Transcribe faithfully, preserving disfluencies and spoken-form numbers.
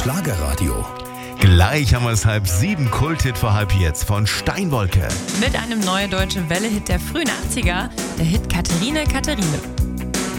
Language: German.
Schlagerradio. Gleich haben wir es halb sieben, Kulthit vor halb jetzt von Steinwolke. Mit einem neue deutsche Welle-Hit der frühen achtziger, der Hit Katharine, Katharine.